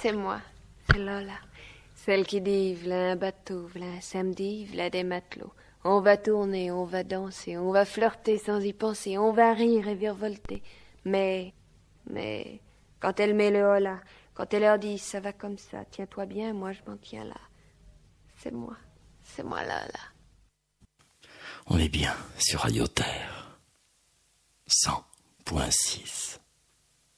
C'est moi, c'est Lola. Celle qui dit, v'là un bateau, v'là un samedi, v'là des matelots. On va tourner, on va danser, on va flirter sans y penser, on va rire et virevolter. Mais, quand elle met le hola, quand elle leur dit, ça va comme ça, tiens-toi bien, moi je m'en tiens là. C'est moi Lola. On est bien sur Radio Terre 100.6.